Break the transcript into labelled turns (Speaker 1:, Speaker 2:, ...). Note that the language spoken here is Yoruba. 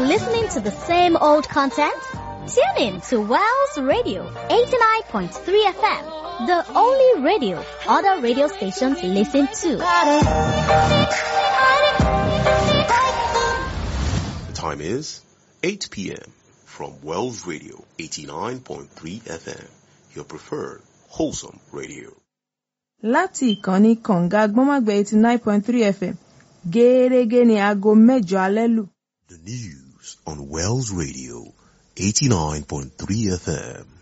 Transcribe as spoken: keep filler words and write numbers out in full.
Speaker 1: listening to the same old content? Tune in to Wells Radio eighty-nine point three F M, the only radio other radio stations listen to.
Speaker 2: The time is eight p.m. from Wells Radio eighty-nine point three F M, your preferred wholesome radio.
Speaker 3: Láti ìkànnì kànga gbọ́nmágbẹ́ eighty-nine point three F M, gẹ́rẹ́gẹ́ ní aago mẹ́jọ alẹ́ lù.
Speaker 2: The news on Wells Radio eighty-nine point three F M.